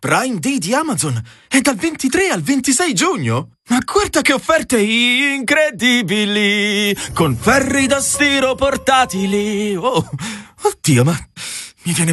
Prime Day di Amazon è dal 23 al 26 giugno. Ma guarda che offerte incredibili, con ferri da stiro portatili. Oh, oddio, ma mi viene